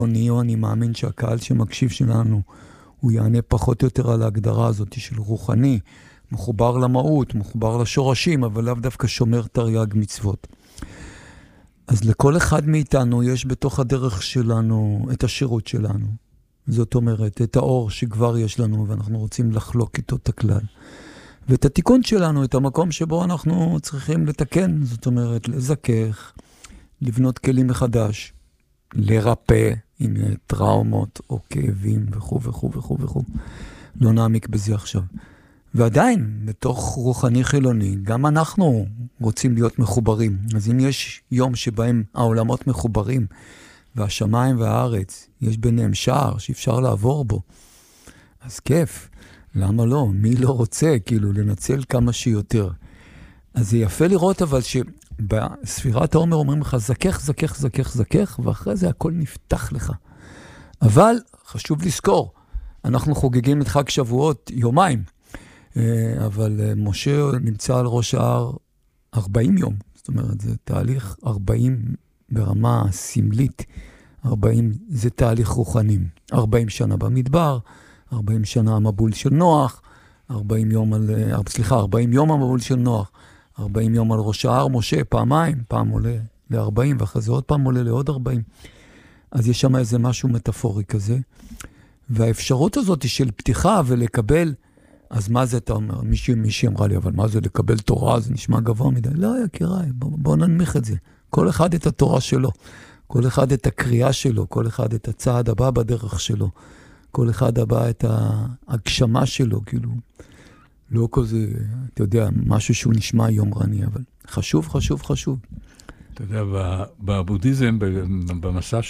אני מאמין שהקהל שמקשיב שלנו, הוא יענה פחות או יותר על ההגדרה הזאת של רוחני, מחובר למהות, מחובר לשורשים, אבל לאו דווקא שומר תרי"ג מצוות. אז לכל אחד מאיתנו יש בתוך הדרך שלנו את השירות שלנו. זאת אומרת, את האור שכבר יש לנו, ואנחנו רוצים לחלוק איתו את הכלל. ואת התיקון שלנו, את המקום שבו אנחנו צריכים לתקן, זאת אומרת, לזכך, לבנות כלים מחדש, לרפא עם טראומות או כאבים וכו' וכו' וכו' וכו'. לא נעמיק בזה עכשיו. ועדיין, בתוך רוחני חילוני, גם אנחנו רוצים להיות מחוברים. אז אם יש יום שבהם העולמות מחוברים, והשמיים והארץ, יש ביניהם שער שאפשר לעבור בו, אז כיף. למה לא? מי לא רוצה כאילו לנצל כמה שיותר? אז זה יפה לראות אבל שבספירת העומר אומרים לך זכך, זכך, זכך, זכך, ואחרי זה הכל נפתח לך. אבל חשוב לזכור, אנחנו חוגגים את חג שבועות יומיים, אבל משה נמצא על ראש ההר 40 יום. זאת אומרת, זה תהליך 40 ברמה סמלית. 40 זה תהליך רוחנים. 40 שנה במדבר, 40 שנה המבול של נוח, 40 יום המבול של נוח, 40 יום על ראש ההר משה, פעמיים, פעם עולה ל-40, ואחרי זה עוד פעם עולה לעוד 40. אז יש שם איזה משהו מטאפורי כזה. והאפשרות הזאת של פתיחה ולקבל, אז מה זה אתה אומר? מישהי אמרה לי, אבל מה זה לקבל תורה? זה נשמע גבוה מדי. לא, יקיריי, בוא ננמיך את זה. כל אחד את התורה שלו, כל אחד את הקריאה שלו, כל אחד את הצעד הבא בדרך שלו, כל אחד הבא את ההגשמה שלו, כאילו, לא כזה, אתה יודע, משהו שהוא נשמע יומרני, אבל חשוב, חשוב, חשוב. אתה יודע, בבודהיזם, במסע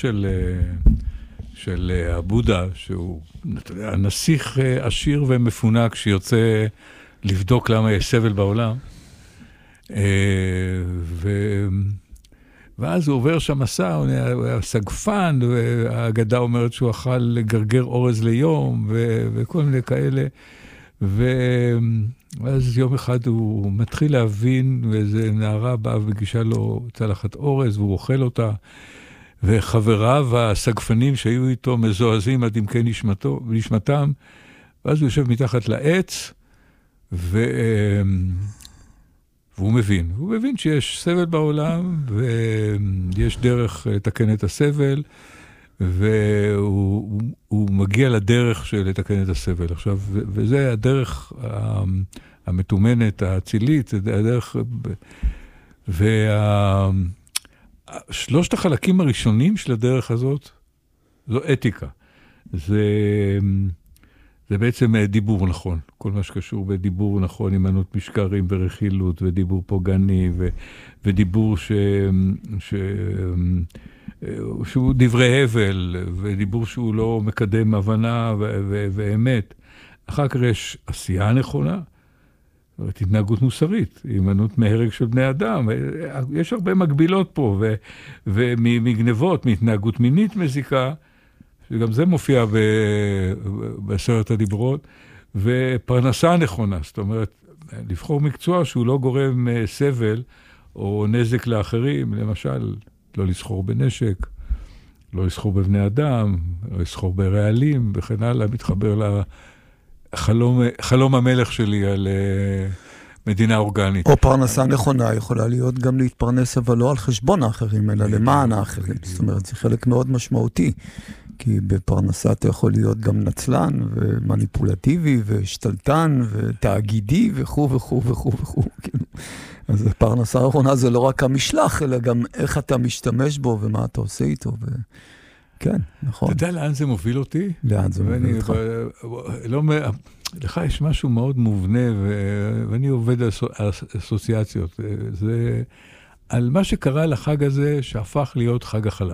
של הבודה, שהוא, אתה יודע, נסיך עשיר ומפונק שיוצא לבדוק למה יש סבל בעולם, ואז הוא עובר שם מסע, הוא היה סגפן, והאגדה אומרת שהוא אכל לגרגר אורז ליום, וכל מיני כאלה, ואז יום אחד הוא מתחיל להבין, ואיזה נערה באה וגישה לו צלחת אורז, והוא אוכל אותה, וחבריו הסגפנים שהיו איתו מזועזים עד עמקי נשמתם, ואז הוא יושב מתחת לעץ, והוא מבין שיש סבל בעולם, ויש דרך לתקן את הסבל, והוא מגיע לדרך של לתקן את הסבל. עכשיו, וזה הדרך המתומנת, האצילית, הדרך, שלושת החלקים הראשונים של הדרך הזאת, זו אתיקה. זה בעצם דיבור נכון, כל מה שקשור בדיבור נכון, הימנעות משקרים ורכילות, ודיבור פוגעני, ודיבור שהוא דברי הבל, ודיבור שהוא לא מקדם הבנה ואמת. אחר כך יש עשייה נכונה, התנהגות מוסרית, הימנעות מהרג של בני אדם. יש הרבה מקבילות פה, ומגנבות, מהתנהגות מינית מזיקה, שגם זה מופיע בעשרת הדיברות, ופרנסה נכונה, זאת אומרת, לבחור מקצוע שהוא לא גורם סבל או נזק לאחרים, למשל, לא לסחור בנשק, לא לסחור בבני אדם, לא לסחור ברעלים, וכן הלאה, מתחבר לחלום המלך שלי על מדינה אורגנית. או פרנסה נכונה יכולה להיות גם להתפרנס, אבל לא על חשבון האחרים, אלא למען האחרים. זאת אומרת, זה חלק מאוד משמעותי. כי בפרנסה אתה יכול להיות גם נצלן ומניפולטיבי ושתלטן ותאגידי וכו' וכו' וכו' וכו'. אז פרנסה האחרונה זה לא רק המשלח, אלא גם איך אתה משתמש בו ומה אתה עושה איתו. כן, נכון. אתה יודע לאן זה מוביל אותי? לאן זה מוביל אותך? לך יש משהו מאוד מובנה, ואני עובד על אסוציאציות. זה על מה שקרה לחג הזה שהפך להיות חג החלב.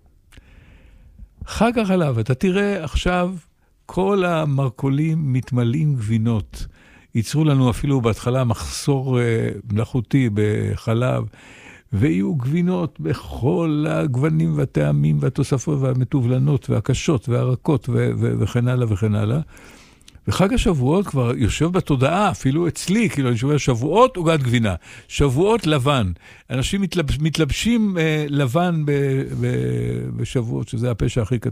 חג החלב, אתה תראה עכשיו כל המרקולים מתמלאים גבינות. ייצרו לנו אפילו בהתחלה מחסור מלאכותי בחלב, ויהיו גבינות בכל הגוונים והטעמים והתוספות והמתובלנות והקשות והרכות וכן הלאה וכן הלאה. וחג השבועות כבר יושב בתודעה, אפילו אצלי, כאילו אני שומע שבועות עוגת גבינה, שבועות לבן. אנשים מתלבשים לבן בשבועות, שזה הפשע הכי קטן.